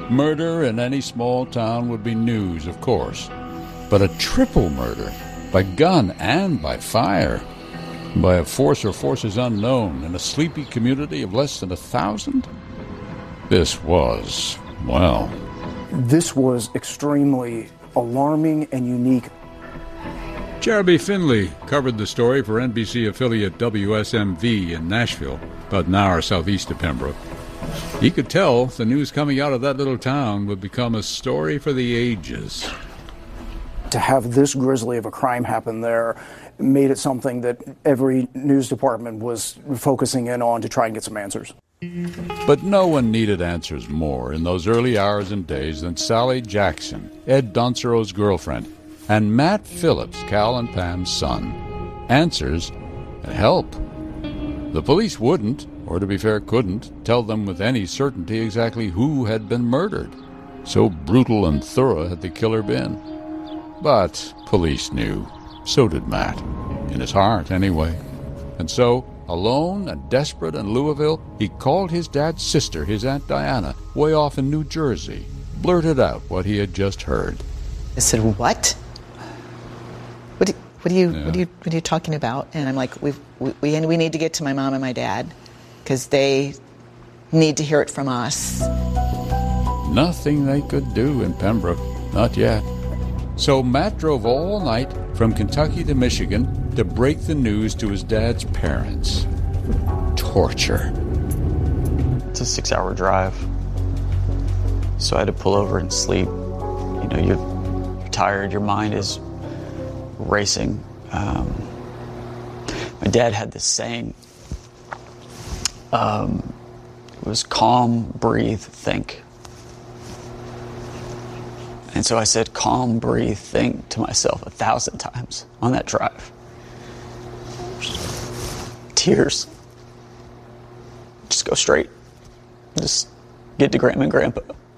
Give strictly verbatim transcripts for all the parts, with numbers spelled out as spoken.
Murder in any small town would be news, of course. But a triple murder, by gun and by fire, by a force or forces unknown, in a sleepy community of less than a thousand? This was, well... This was extremely alarming and unique. Jeremy Finley covered the story for N B C affiliate W S M V in Nashville, about an hour southeast of Pembroke. He could tell the news coming out of that little town would become a story for the ages. To have this grisly of a crime happen there made it something that every news department was focusing in on to try and get some answers. But no one needed answers more in those early hours and days than Sally Jackson, Ed Doncero's girlfriend, and Matt Phillips, Cal and Pam's son. Answers and help. The police wouldn't, or to be fair, couldn't, tell them with any certainty exactly who had been murdered. So brutal and thorough had the killer been. But police knew. So did Matt. In his heart, anyway. And so, alone and desperate in Louisville, he called his dad's sister, his Aunt Diana, way off in New Jersey, blurted out what he had just heard. I said, what? What, do, what, are, you, Yeah. what, are, you, what are you talking about? And I'm like, We've, we, we, we need to get to my mom and my dad, because they need to hear it from us. Nothing they could do in Pembroke. Not yet. So Matt drove all night from Kentucky to Michigan to break the news to his dad's parents. Torture. It's a six-hour drive. So I had to pull over and sleep. You know, you're, you're tired, your mind is racing. Um, my dad had this saying. Um, it was calm, breathe, think. And so I said, calm, breathe, think to myself a thousand times on that drive. Tears. Just go straight. Just get to Grandma and Grandpa.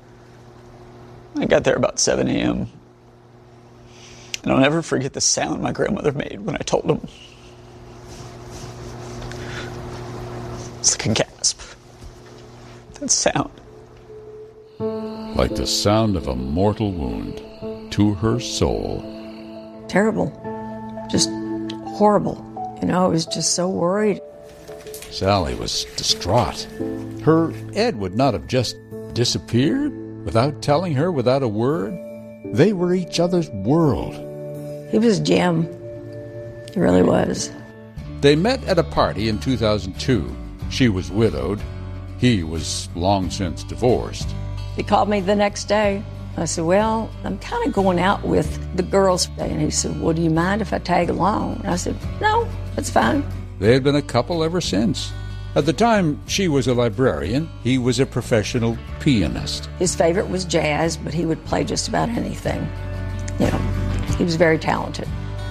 I got there about seven a.m. And I'll never forget the sound my grandmother made when I told them. It's like a gasp. That sound. Like the sound of a mortal wound to her soul. Terrible. Just horrible. You know, I was just so worried. Sally was distraught. Her Ed would not have just disappeared without telling her, without a word. They were each other's world. He was Jim. He really was. They met at a party in two thousand two. She was widowed. He was long since divorced. He called me the next day. I said, well, I'm kind of going out with the girls. And he said, well, do you mind if I tag along? And I said, no, that's fine. They had been a couple ever since. At the time, she was a librarian. He was a professional pianist. His favorite was jazz, but he would play just about anything. You know, he was very talented.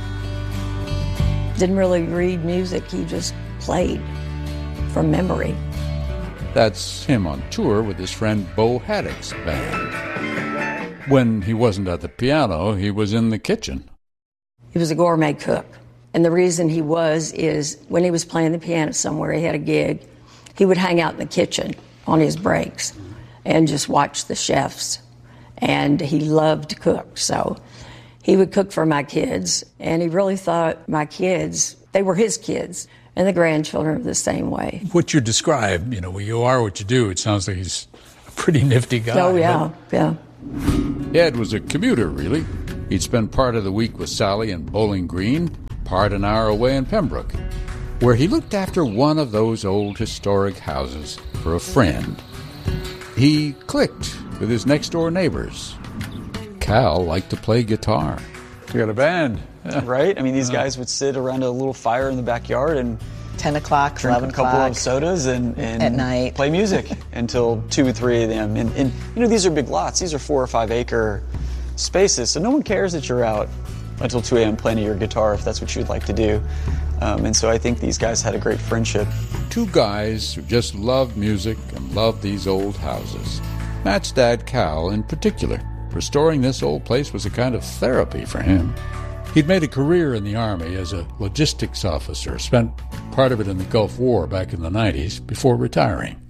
Didn't really read music. He just played from memory. That's him on tour with his friend Bo Haddock's band. When he wasn't at the piano, he was in the kitchen. He was a gourmet cook. And the reason he was is when he was playing the piano somewhere, he had a gig, he would hang out in the kitchen on his breaks and just watch the chefs. And he loved to cook. So he would cook for my kids. And he really thought my kids, they were his kids. And the grandchildren are the same way. What you describe, you know, you are what you do. It sounds like he's a pretty nifty guy. Oh, yeah, yeah. Ed was a commuter, really. He'd spend part of the week with Sally in Bowling Green, part an hour away in Pembroke, where he looked after one of those old historic houses for a friend. He clicked with his next-door neighbors. Cal liked to play guitar. You got a band. Right? I mean, these guys would sit around a little fire in the backyard and ten o'clock, drink eleven a couple o'clock. of sodas and, and At night. play music until two or three a.m. And, and, you know, these are big lots. These are four or five acre spaces. So no one cares that you're out until two a.m. playing your guitar if that's what you'd like to do. Um, and so I think these guys had a great friendship. Two guys who just loved music and loved these old houses. Matt's dad, Cal, in particular. Restoring this old place was a kind of therapy for him. He'd made a career in the Army as a logistics officer, spent part of it in the Gulf War back in the nineties before retiring.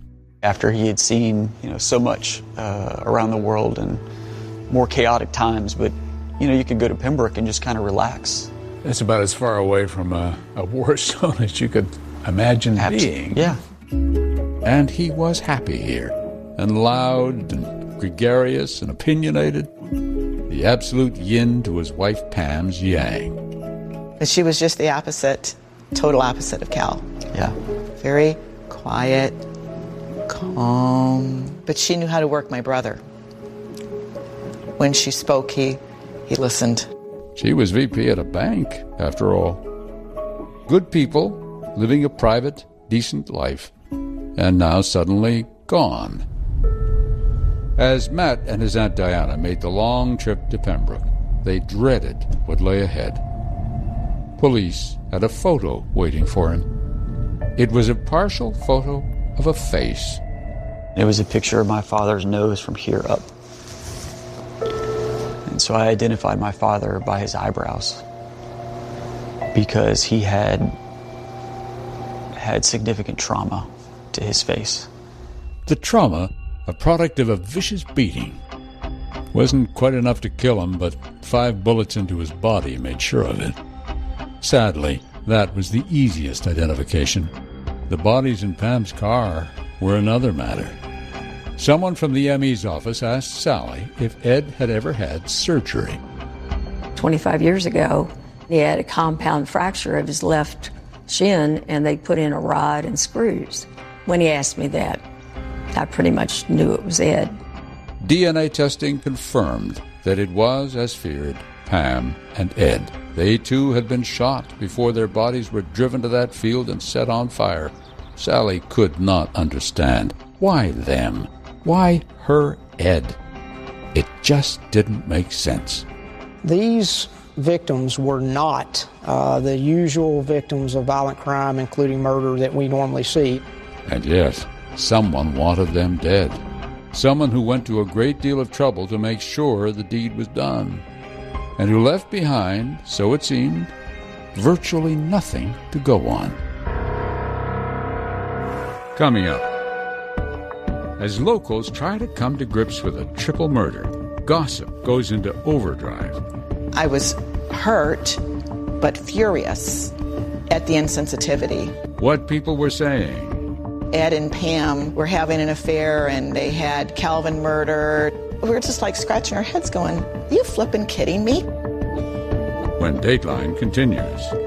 After he had seen, you know, so much uh, around the world and more chaotic times, but, you know, you could go to Pembroke and just kind of relax. That's about as far away from a, a war zone as you could imagine Abs- being. Yeah. And he was happy here, and loud and gregarious and opinionated, the absolute yin to his wife Pam's yang. But she was just the opposite, total opposite of Cal. Yeah. Very quiet, calm, but she knew how to work my brother. When she spoke, he, he listened. She was V P at a bank, after all. Good people, living a private, decent life, and now suddenly gone. As Matt and his Aunt Diana made the long trip to Pembroke, they dreaded what lay ahead. Police had a photo waiting for him. It was a partial photo of a face. It was a picture of my father's nose from here up. And so I identified my father by his eyebrows because he had had significant trauma to his face. The trauma, a product of a vicious beating. Wasn't quite enough to kill him, but five bullets into his body made sure of it. Sadly, that was the easiest identification. The bodies in Pam's car were another matter. Someone from the M E's office asked Sally if Ed had ever had surgery. twenty-five years ago, he had a compound fracture of his left shin, and they put in a rod and screws. When he asked me that, I pretty much knew it was Ed. D N A testing confirmed that it was, as feared, Pam and Ed. They too had been shot before their bodies were driven to that field and set on fire. Sally could not understand. Why them? Why her Ed? It just didn't make sense. These victims were not uh, the usual victims of violent crime, including murder, that we normally see. And yet, someone wanted them dead. Someone who went to a great deal of trouble to make sure the deed was done. And who left behind, so it seemed, virtually nothing to go on. Coming up, as locals try to come to grips with a triple murder, gossip goes into overdrive. I was hurt, but furious at the insensitivity. What people were saying. Ed and Pam were having an affair, and they had Calvin murdered. We were just like scratching our heads going, "Are you flipping kidding me?" When Dateline continues.